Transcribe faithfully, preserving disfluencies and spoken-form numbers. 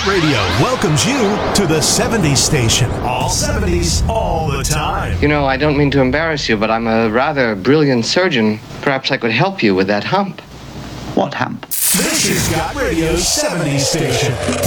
Radio welcomes you to the seventies station. All seventies, all the time. You know, I don't mean to embarrass you, but I'm a rather brilliant surgeon. Perhaps I could help you with that hump. What hump? This is Got Radio's seventies station.